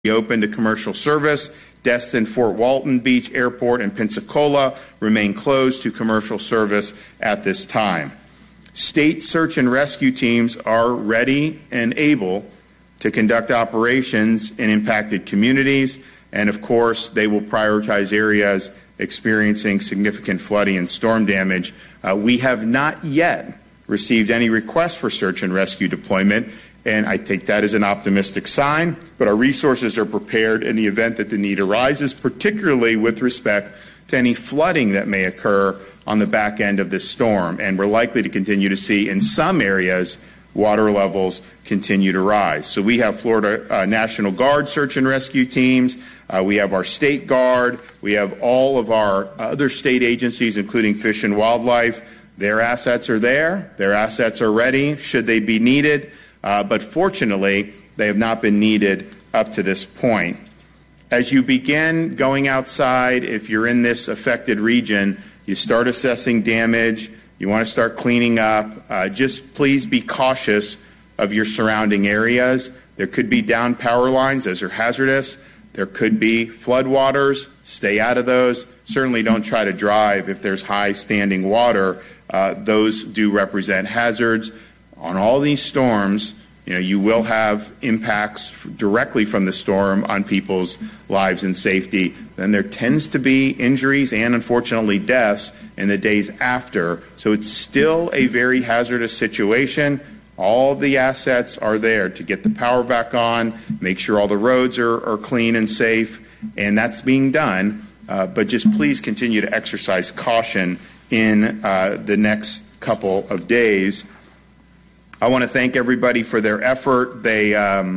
open to commercial service. Destin, Fort Walton Beach Airport, and Pensacola remain closed to commercial service at this time. State search and rescue teams are ready and able to conduct operations in impacted communities, and of course, they will prioritize areas experiencing significant flooding and storm damage. We have not yet received any requests for search and rescue deployment, and I think that is an optimistic sign, but our resources are prepared in the event that the need arises, particularly with respect to any flooding that may occur on the back end of this storm. And we're likely to continue to see in some areas water levels continue to rise. So we have Florida National Guard search and rescue teams. We have our State Guard. We have all of our other state agencies, including Fish and Wildlife. Their assets are there. Their assets are ready should they be needed. But fortunately, they have not been needed up to this point. As you begin going outside, if you're in this affected region, you start assessing damage, you want to start cleaning up. Just please be cautious of your surrounding areas. There could be downed power lines. Those are hazardous. There could be floodwaters. Stay out of those. Certainly don't try to drive if there's high standing water. Those do represent hazards. On all these storms, you will have impacts directly from the storm on people's lives and safety. Then there tends to be injuries and, unfortunately, deaths in the days after. So it's still a very hazardous situation. All the assets are there to get the power back on, make sure all the roads are clean and safe, and that's being done. But just please continue to exercise caution in the next couple of days. I want to thank everybody for their effort. They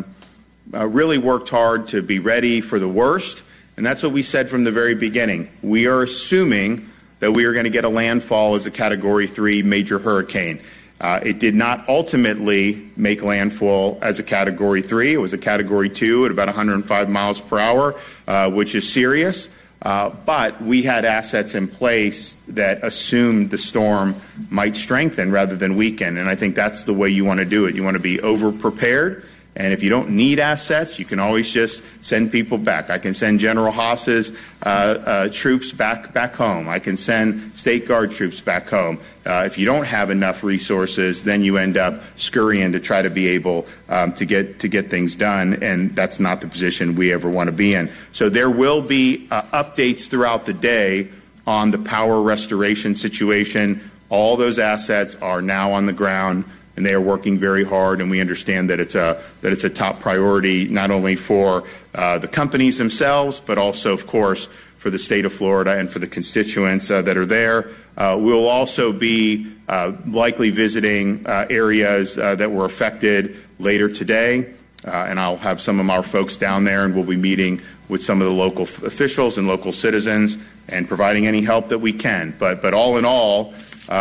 really worked hard to be ready for the worst, and that's what we said from the very beginning. We are assuming that we are going to get a landfall as a Category 3 major hurricane. It did not ultimately make landfall as a Category 3. It was a Category 2 at about 105 miles per hour, which is serious. But we had assets in place that assumed the storm might strengthen rather than weaken, and I think that's the way you want to do it. You want to be over-prepared, and if you don't need assets, you can always just send people back. I can send General Haas's troops back home. I can send State Guard troops back home. If you don't have enough resources, then you end up scurrying to try to be able to get things done, and that's not the position we ever want to be in. So there will be updates throughout the day on the power restoration situation. All those assets are now on the ground, and they are working very hard, and we understand that it's a top priority not only for the companies themselves, but also, of course, for the state of Florida and for the constituents that are there. We'll also be likely visiting areas that were affected later today, and I'll have some of our folks down there, and we'll be meeting with some of the local officials and local citizens and providing any help that we can. But all in all,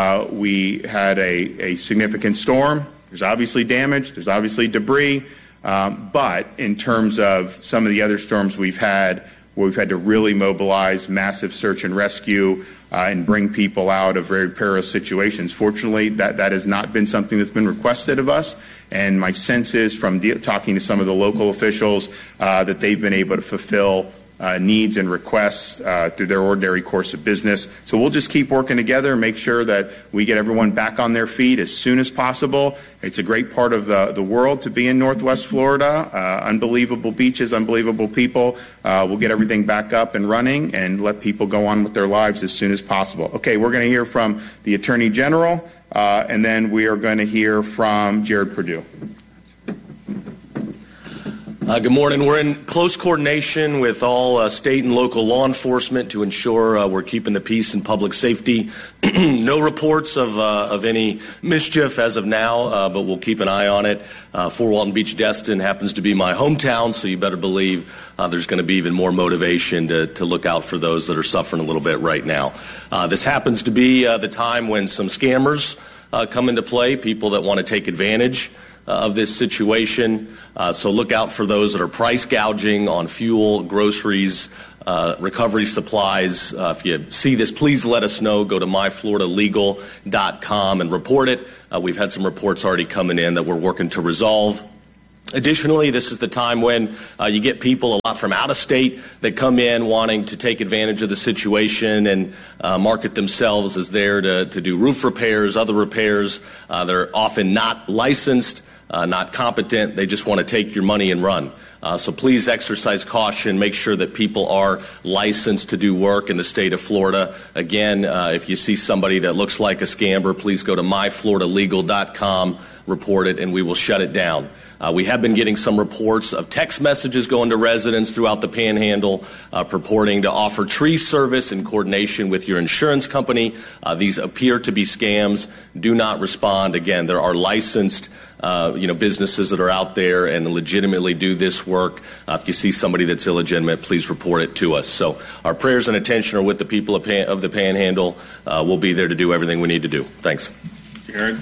we had a significant storm. There's obviously damage. There's obviously debris. But in terms of some of the other storms we've had, where we've had to really mobilize massive search and rescue and bring people out of very perilous situations, fortunately, that has not been something that's been requested of us. And my sense is from talking to some of the local officials that they've been able to fulfill needs and requests through their ordinary course of business. So we'll just keep working together and make sure that we get everyone back on their feet as soon as possible. It's a great part of the world to be in Northwest Florida. Unbelievable beaches, unbelievable people. We'll get everything back up and running and let people go on with their lives as soon as possible. Okay, we're going to hear from the Attorney General, and then we are going to hear from Jared Perdue. Good morning. We're in close coordination with all state and local law enforcement to ensure we're keeping the peace and public safety. No reports of any mischief as of now, but we'll keep an eye on it. Fort Walton Beach, Destin happens to be my hometown, so you better believe there's going to be even more motivation to look out for those that are suffering a little bit right now. This happens to be the time when some scammers come into play, people that want to take advantage of this situation. So look out for those that are price gouging on fuel, groceries, recovery supplies. If you see this, please let us know. Go to myfloridalegal.com and report it. We've had some reports already coming in that we're working to resolve. Additionally, this is the time when you get people a lot from out of state that come in wanting to take advantage of the situation and market themselves as there to do roof repairs, other repairs. They're often not licensed, not competent. They just want to take your money and run. So please exercise caution. Make sure that people are licensed to do work in the state of Florida. Again, if you see somebody that looks like a scammer, please go to myfloridalegal.com, report it, and we will shut it down. We have been getting some reports of text messages going to residents throughout the Panhandle purporting to offer tree service in coordination with your insurance company. These appear to be scams. Do not respond. Again, there are licensed businesses that are out there and legitimately do this work. If you see somebody that's illegitimate, please report it to us. So our prayers and attention are with the people of the Panhandle. We'll be there to do everything we need to do. Thanks. Jared.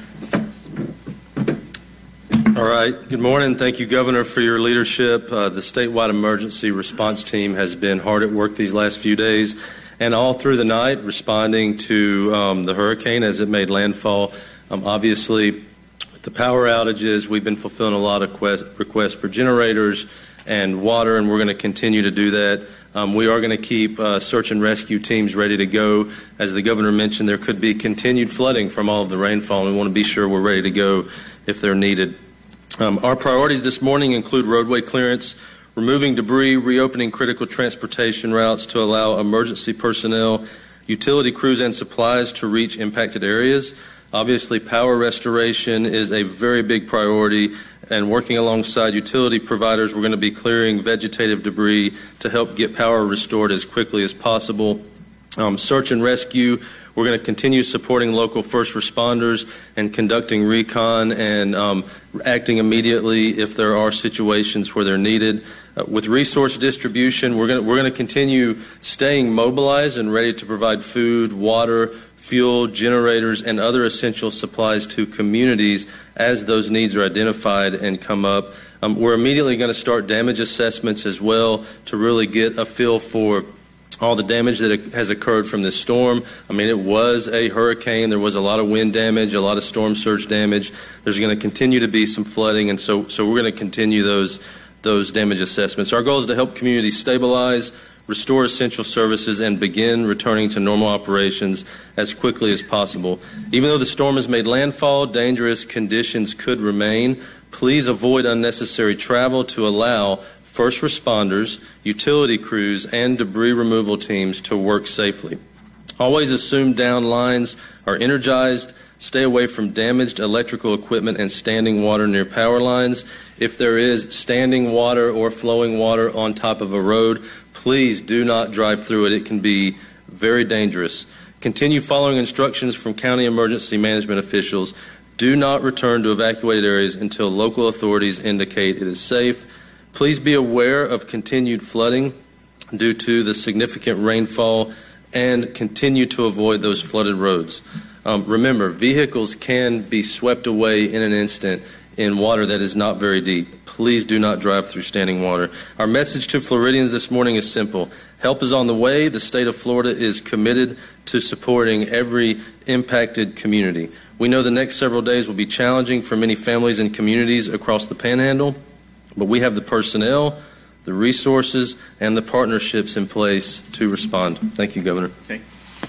All right. Good morning. Thank you, Governor, for your leadership. The statewide emergency response team has been hard at work these last few days and all through the night responding to the hurricane as it made landfall. Obviously, with the power outages, we've been fulfilling a lot of requests for generators and water, and we're going to continue to do that. We are going to keep search and rescue teams ready to go. As the Governor mentioned, there could be continued flooding from all of the rainfall, and we want to be sure we're ready to go if they're needed. Our priorities this morning include roadway clearance, removing debris, reopening critical transportation routes to allow emergency personnel, utility crews, and supplies to reach impacted areas. Obviously, power restoration is a very big priority, and working alongside utility providers, we're going to be clearing vegetative debris to help get power restored as quickly as possible. Search and rescue, we're going to continue supporting local first responders and conducting recon and acting immediately if there are situations where they're needed. With resource distribution, we're going to continue staying mobilized and ready to provide food, water, fuel, generators, and other essential supplies to communities as those needs are identified and come up. We're immediately going to start damage assessments as well to really get a feel for all the damage that has occurred from this storm. I mean, it was a hurricane. There was a lot of wind damage, a lot of storm surge damage. There's going to continue to be some flooding, and so we're going to continue those damage assessments. Our goal is to help communities stabilize, restore essential services, and begin returning to normal operations as quickly as possible. Even though the storm has made landfall, dangerous conditions could remain. Please avoid unnecessary travel to allow first responders, utility crews, and debris removal teams to work safely. Always assume down lines are energized. Stay away from damaged electrical equipment and standing water near power lines. If there is standing water or flowing water on top of a road, please do not drive through it. It can be very dangerous. Continue following instructions from county emergency management officials. Do not return to evacuated areas until local authorities indicate it is safe. Please be aware of continued flooding due to the significant rainfall and continue to avoid those flooded roads. Remember, vehicles can be swept away in an instant in water that is not very deep. Please do not drive through standing water. Our message to Floridians this morning is simple. Help is on the way. The state of Florida is committed to supporting every impacted community. We know the next several days will be challenging for many families and communities across the Panhandle, but we have the personnel, the resources, and the partnerships in place to respond. Thank you, Governor. Okay.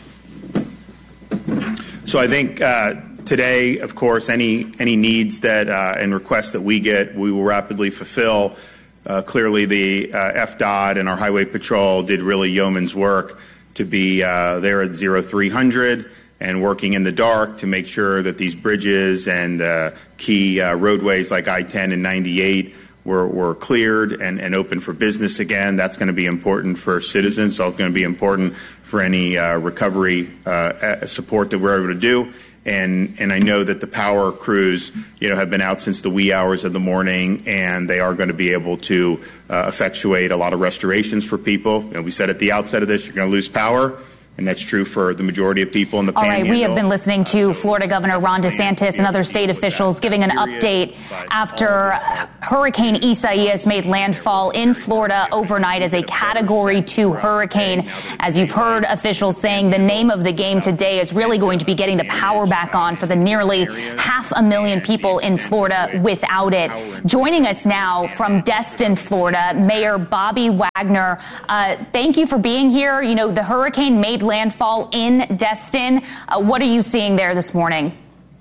So I think today, of course, any needs that and requests that we get, we will rapidly fulfill. Clearly, the FDOT and our Highway Patrol did really yeoman's work to be there at 0300 and working in the dark to make sure that these bridges and key roadways like I-10 and 98 were cleared and open for business again. That's going to be important for citizens. It's also going to be important for any recovery support that we're able to do. And I know that the power crews, have been out since the wee hours of the morning, and they are going to be able to effectuate a lot of restorations for people. We said at the outset of this, you're going to lose power. And that's true for the majority of people in the Panhandle. All right, we have been listening to Florida Governor Ron DeSantis and other state officials giving an update after Hurricane Isaias made landfall in Florida overnight as a Category 2 hurricane. As you've heard officials saying, the name of the game today is really going to be getting the power back on for the nearly 500,000 people in Florida without it. Joining us now from Destin, Florida, Mayor Bobby Wagner. Thank you for being here. You know, the hurricane made landfall in Destin. What are you seeing there this morning?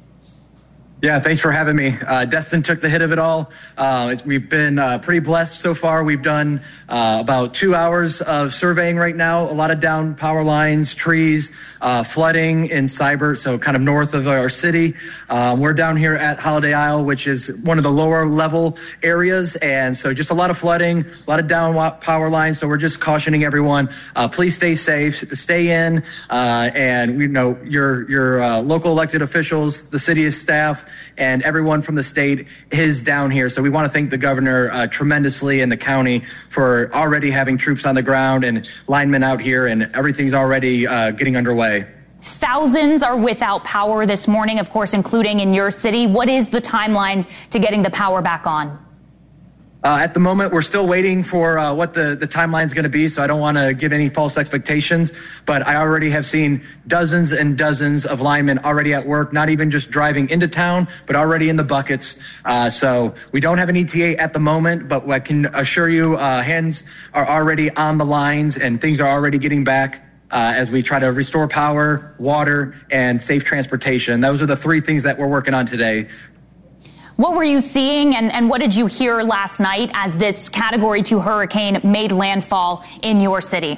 Yeah, thanks for having me. Destin took the hit of it all. We've been pretty blessed so far. We've done about 2 hours of surveying right now. A lot of down power lines, trees, flooding in Seibert, so kind of north of our city. We're down here at Holiday Isle, which is one of the lower level areas. And so just a lot of flooding, a lot of down power lines. So we're just cautioning everyone, please stay safe, stay in. And we know your local elected officials, the city staff, and everyone from the state is down here. So we want to thank the governor tremendously and the county for already having troops on the ground and linemen out here, and everything's already getting underway. Thousands are without power this morning, of course, including in your city. What is the timeline to getting the power back on? At the moment, we're still waiting for what the timeline is going to be, so I don't want to give any false expectations. But I already have seen dozens and dozens of linemen already at work, not even just driving into town, but already in the buckets. So we don't have an ETA at the moment, but I can assure you hands are already on the lines and things are already getting back as we try to restore power, water, and safe transportation. Those are the three things that we're working on today. What were you seeing and what did you hear last night as this Category 2 hurricane made landfall in your city?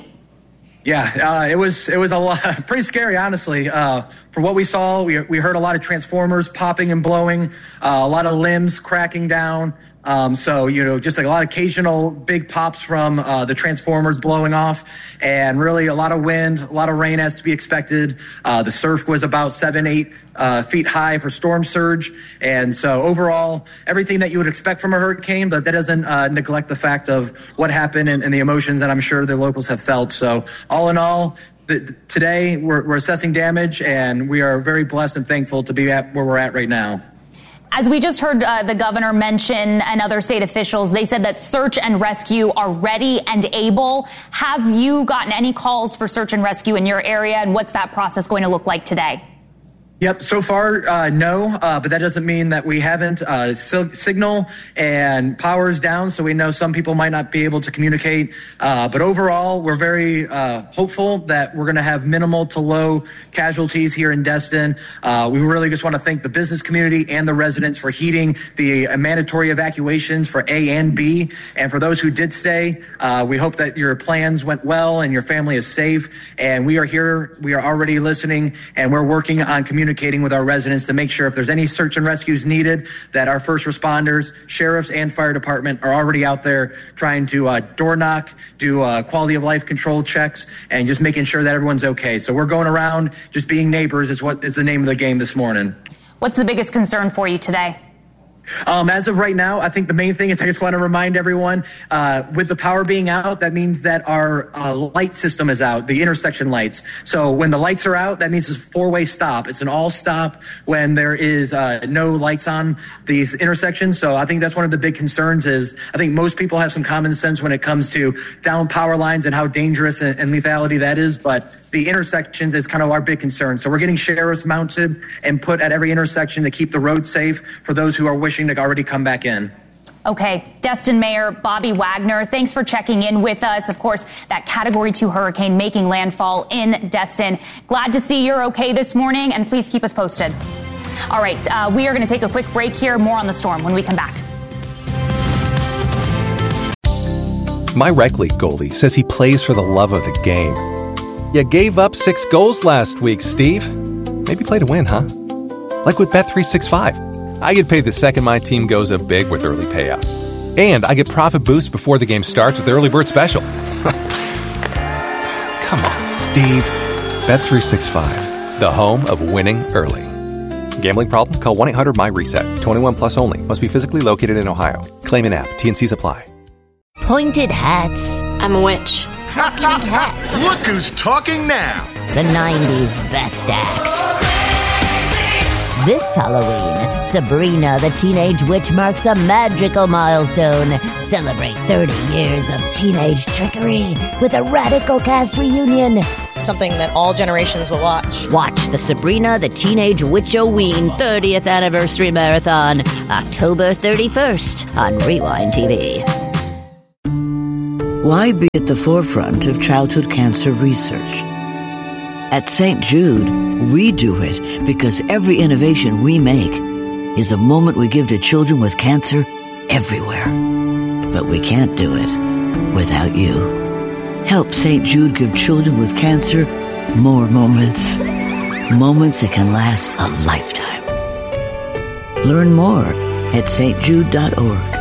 Yeah, it was a lot, pretty scary, honestly. For what we saw, we heard a lot of transformers popping and blowing, a lot of limbs cracking down. So, just like a lot of occasional big pops from the transformers blowing off, and really a lot of wind, a lot of rain as to be expected. The surf was about 7-8 feet high for storm surge. And so overall, everything that you would expect from a hurricane, but that doesn't neglect the fact of what happened and the emotions that I'm sure the locals have felt. So all in all, today we're assessing damage, and we are very blessed and thankful to be at where we're at right now. As we just heard the governor mention and other state officials, they said that search and rescue are ready and able. Have you gotten any calls for search and rescue in your area, and what's that process going to look like today? Yep. So far, no, but that doesn't mean that we haven't. Signal and power is down, so we know some people might not be able to communicate. But overall, we're very hopeful that we're going to have minimal to low casualties here in Destin. We really just want to thank the business community and the residents for heeding the mandatory evacuations for A and B. And for those who did stay, we hope that your plans went well and your family is safe. And we are here. We are already listening, and we're working on communicating with our residents to make sure if there's any search and rescues needed, that our first responders, sheriffs, and fire department are already out there trying to door knock, do quality of life control checks, and just making sure that everyone's okay. So we're going around just being neighbors is what is the name of the game this morning. What's the biggest concern for you today? As of right now, I think the main thing is I just want to remind everyone, with the power being out, that means that our light system is out, the intersection lights. So when the lights are out, that means it's a four-way stop. It's an all stop when there is no lights on these intersections. So I think that's one of the big concerns is I think most people have some common sense when it comes to down power lines and how dangerous and lethality that is. But the intersections is kind of our big concern. So we're getting sheriffs mounted and put at every intersection to keep the road safe for those who are wishing to already come back in. Okay, Destin Mayor Bobby Wagner, thanks for checking in with us. Of course, that Category 2 hurricane making landfall in Destin. Glad to see you're okay this morning, and please keep us posted. All right, we are going to take a quick break here. More on the storm when we come back. My rec league goalie says he plays for the love of the game. You gave up 6 goals last week, Steve. Maybe play to win, huh? Like with Bet365. I get paid the second my team goes up big with early payout. And I get profit boost before the game starts with Early Bird Special. Come on, Steve. Bet365, the home of winning early. Gambling problem? Call 1-800-MY-RESET. 21 plus only. Must be physically located in Ohio. Claim an app. T&Cs apply. Pointed hats. I'm a witch. talking heads. Look who's talking now. The 90s best acts. This Halloween, Sabrina the Teenage Witch marks a magical milestone. Celebrate 30 years of teenage trickery with a radical cast reunion. Something that all generations will watch. Watch the Sabrina the Teenage Witch-O-Ween 30th Anniversary Marathon, October 31st on Rewind TV. Why be at the forefront of childhood cancer research? At St. Jude, we do it because every innovation we make is a moment we give to children with cancer everywhere. But we can't do it without you. Help St. Jude give children with cancer more moments. Moments that can last a lifetime. Learn more at stjude.org.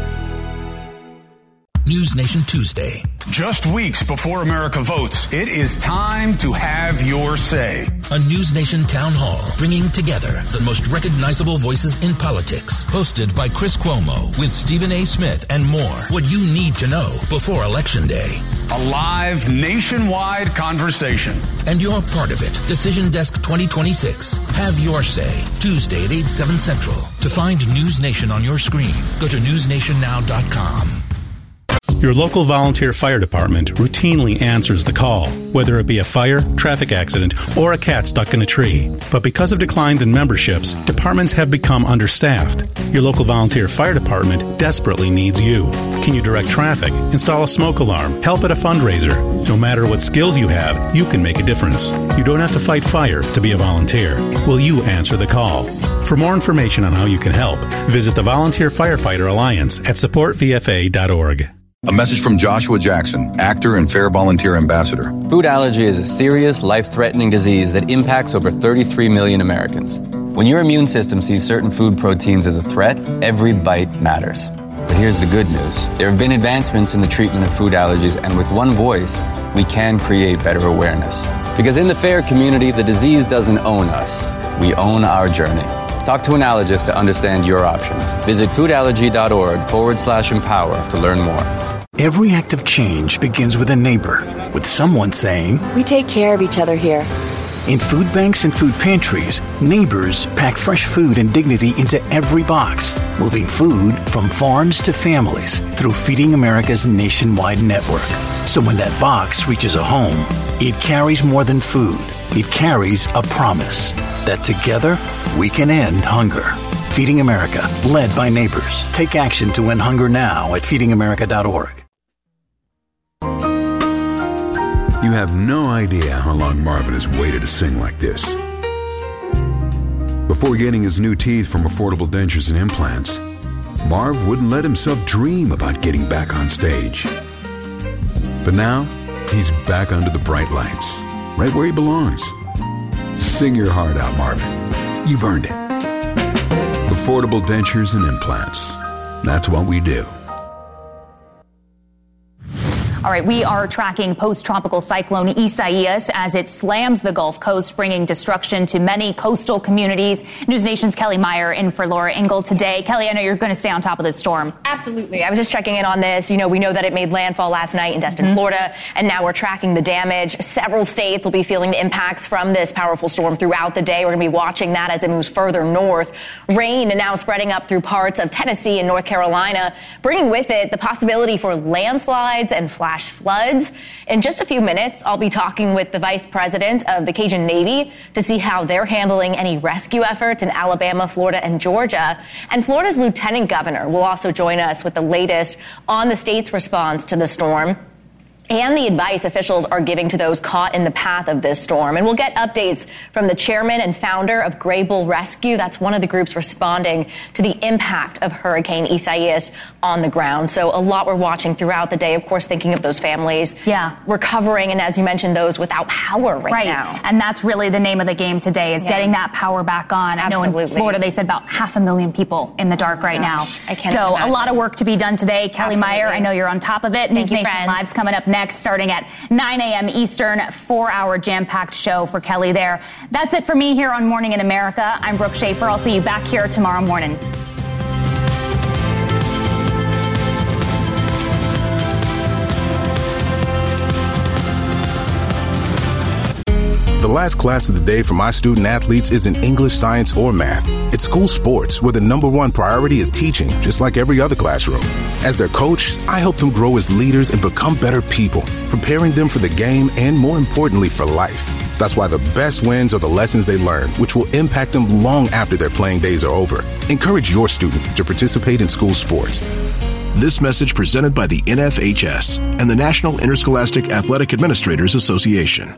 News Nation Tuesday. Just weeks before America votes, it is time to have your say. A News Nation town hall bringing together the most recognizable voices in politics. Hosted by Chris Cuomo with Stephen A. Smith and more. What you need to know before Election Day. A live nationwide conversation. And you're part of it. Decision Desk 2026. Have your say. Tuesday at 8/7 Central. To find News Nation on your screen, go to newsnationnow.com. Your local volunteer fire department routinely answers the call, whether it be a fire, traffic accident, or a cat stuck in a tree. But because of declines in memberships, departments have become understaffed. Your local volunteer fire department desperately needs you. Can you direct traffic, install a smoke alarm, help at a fundraiser? No matter what skills you have, you can make a difference. You don't have to fight fire to be a volunteer. Will you answer the call? For more information on how you can help, visit the Volunteer Firefighter Alliance at supportvfa.org. A message from Joshua Jackson, actor and Fair Volunteer Ambassador. Food allergy is a serious, life-threatening disease that impacts over 33 million Americans. When your immune system sees certain food proteins as a threat, every bite matters. But here's the good news. There have been advancements in the treatment of food allergies, and with one voice, we can create better awareness. Because in the FAIR community, the disease doesn't own us. We own our journey. Talk to an allergist to understand your options. Visit foodallergy.org/empower to learn more. Every act of change begins with a neighbor, with someone saying, "We take care of each other here." In food banks and food pantries, neighbors pack fresh food and dignity into every box, moving food from farms to families through Feeding America's nationwide network. So when that box reaches a home, it carries more than food. It carries a promise that together we can end hunger. Feeding America, led by neighbors. Take action to end hunger now at feedingamerica.org. You have no idea how long Marvin has waited to sing like this. Before getting his new teeth from Affordable Dentures and Implants, Marv wouldn't let himself dream about getting back on stage. But now, he's back under the bright lights, right where he belongs. Sing your heart out, Marvin. You've earned it. Affordable Dentures and Implants. That's what we do. All right, we are tracking post-tropical cyclone Isaias as it slams the Gulf Coast, bringing destruction to many coastal communities. News Nation's Kelly Meyer in for Laura Ingle today. Kelly, I know you're going to stay on top of this storm. Absolutely. I was just checking in on this. You know, we know that it made landfall last night in Destin, Florida, and now we're tracking the damage. Several states will be feeling the impacts from this powerful storm throughout the day. We're going to be watching that as it moves further north. Rain now spreading up through parts of Tennessee and North Carolina, bringing with it the possibility for landslides and flash floods. In just a few minutes, I'll be talking with the Vice President of the Cajun Navy to see how they're handling any rescue efforts in Alabama, Florida, and Georgia. And Florida's Lieutenant Governor will also join us with the latest on the state's response to the storm and the advice officials are giving to those caught in the path of this storm. And we'll get updates from the chairman and founder of Gray Bull Rescue. That's one of the groups responding to the impact of Hurricane Isaias on the ground. So a lot we're watching throughout the day, of course, thinking of those families recovering, and as you mentioned, those without power right now. And that's really the name of the game today, is getting that power back on. Absolutely. I know in Florida they said about 500,000 people in the dark right now. I can't So imagine. A lot of work to be done today. Kelly Meyer, I know you're on top of it. News Nation Live's coming up next, starting at 9 a.m. Eastern, 4-hour jam-packed show for Kelly there. That's it for me here on Morning in America. I'm Brooke Schaefer. I'll see you back here tomorrow morning. last class of the day for my student athletes isn't English, science, or math. It's school sports, where the number one priority is teaching, just like every other classroom. As their coach, I help them grow as leaders and become better people, preparing them for the game and, more importantly, for life. That's why the best wins are the lessons they learn, which will impact them long after their playing days are over. Encourage your student to participate in school sports. This message presented by the NFHS and the National Interscholastic Athletic Administrators Association.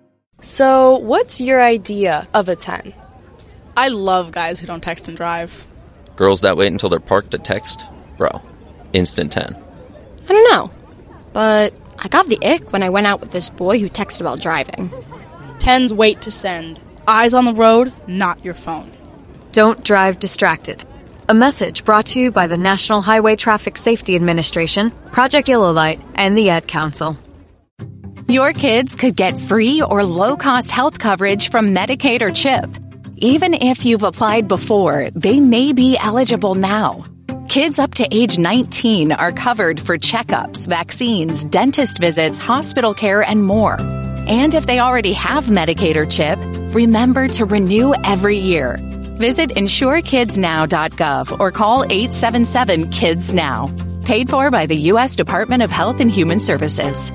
So, what's your idea of a 10? I love guys who don't text and drive. Girls that wait until they're parked to text? Bro, instant 10. I don't know, but I got the ick when I went out with this boy who texted while driving. 10s wait to send. Eyes on the road, not your phone. Don't drive distracted. A message brought to you by the National Highway Traffic Safety Administration, Project Yellow Light, and the Ad Council. Your kids could get free or low-cost health coverage from Medicaid or CHIP. Even if you've applied before, they may be eligible now. Kids up to age 19 are covered for checkups, vaccines, dentist visits, hospital care, and more. And if they already have Medicaid or CHIP, remember to renew every year. Visit InsureKidsNow.gov or call 877-KIDS-NOW. Paid for by the U.S. Department of Health and Human Services.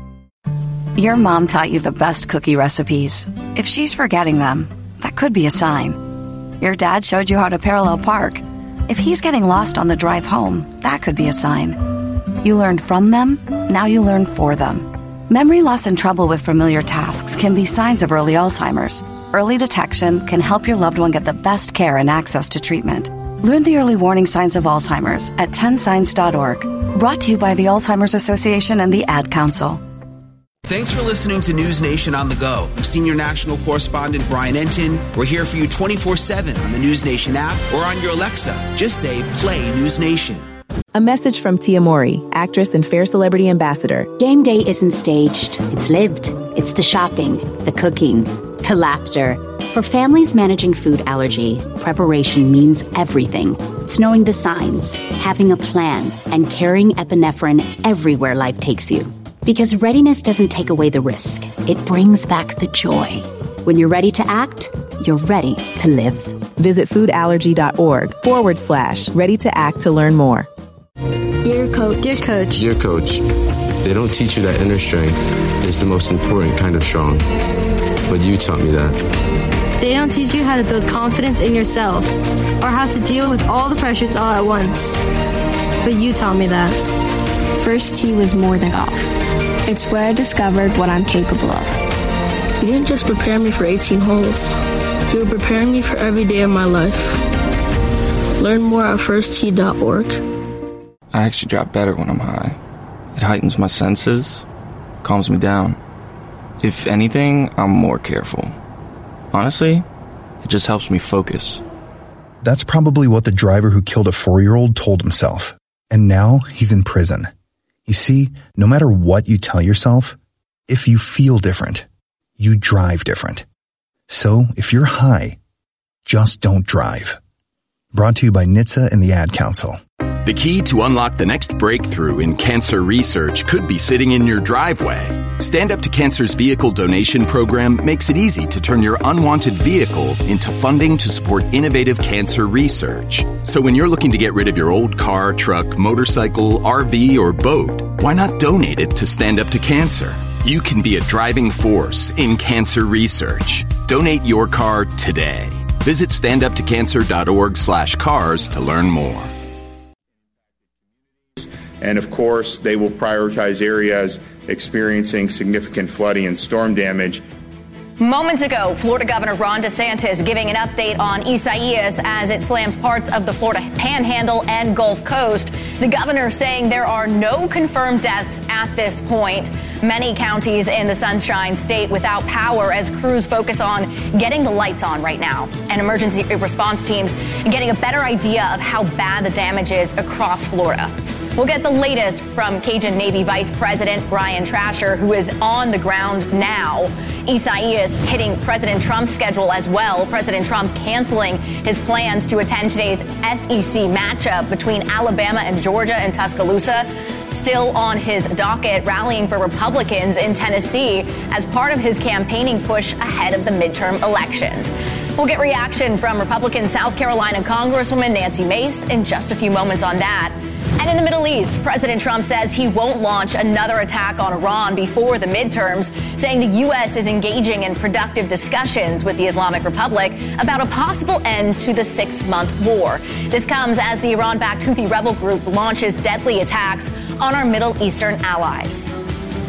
Your mom taught you the best cookie recipes. If she's forgetting them, that could be a sign. Your dad showed you how to parallel park. If he's getting lost on the drive home, that could be a sign. You learned from them, now you learn for them. Memory loss and trouble with familiar tasks can be signs of early Alzheimer's. Early detection can help your loved one get the best care and access to treatment. Learn the early warning signs of Alzheimer's at 10signs.org. Brought to you by the Alzheimer's Association and the Ad Council. Thanks for listening to News Nation on the Go. I'm senior national correspondent Brian Enton. We're here for you 24/7 on the News Nation app or on your Alexa. Just say, play News Nation. A message from Tia Mowry, actress and Fair Celebrity Ambassador. Game day isn't staged. It's lived. It's the shopping, the cooking, the laughter. For families managing food allergy, preparation means everything. It's knowing the signs, having a plan, and carrying epinephrine everywhere life takes you. Because readiness doesn't take away the risk. It brings back the joy. When you're ready to act, you're ready to live. Visit foodallergy.org/ready to act to learn more. Dear Coach. Dear Coach. Dear Coach, they don't teach you that inner strength is the most important kind of strong. But you taught me that. They don't teach you how to build confidence in yourself or how to deal with all the pressures all at once. But you taught me that. First tee was more than golf. It's where I discovered what I'm capable of. You didn't just prepare me for 18 holes. You were preparing me for every day of my life. Learn more at firsttee.org. I actually drop better when I'm high. It heightens my senses, calms me down. If anything, I'm more careful. Honestly, it just helps me focus. That's probably what the driver who killed a 4-year-old told himself. And now he's in prison. You see, no matter what you tell yourself, if you feel different, you drive different. So if you're high, just don't drive. Brought to you by NHTSA and the Ad Council. The key to unlock the next breakthrough in cancer research could be sitting in your driveway. Stand Up to Cancer's vehicle donation program makes it easy to turn your unwanted vehicle into funding to support innovative cancer research. So when you're looking to get rid of your old car, truck, motorcycle, RV, or boat, why not donate it to Stand Up to Cancer? You can be a driving force in cancer research. Donate your car today. Visit standuptocancer.org/cars to learn more. And of course, they will prioritize areas experiencing significant flooding and storm damage. Moments ago, Florida Governor Ron DeSantis giving an update on Isaias as it slams parts of the Florida Panhandle and Gulf Coast. The governor saying there are no confirmed deaths at this point. Many counties in the Sunshine State without power as crews focus on getting the lights on right now. And emergency response teams getting a better idea of how bad the damage is across Florida. We'll get the latest from Cajun Navy Vice President Brian Trasher, who is on the ground now. Isaias hitting President Trump's schedule as well. President Trump canceling his plans to attend today's SEC matchup between Alabama and Georgia in Tuscaloosa. Still on his docket, rallying for Republicans in Tennessee as part of his campaigning push ahead of the midterm elections. We'll get reaction from Republican South Carolina Congresswoman Nancy Mace in just a few moments on that. And in the Middle East, President Trump says he won't launch another attack on Iran before the midterms, saying the U.S. is engaging in productive discussions with the Islamic Republic about a possible end to the 6-month war. This comes as the Iran-backed Houthi rebel group launches deadly attacks on our Middle Eastern allies.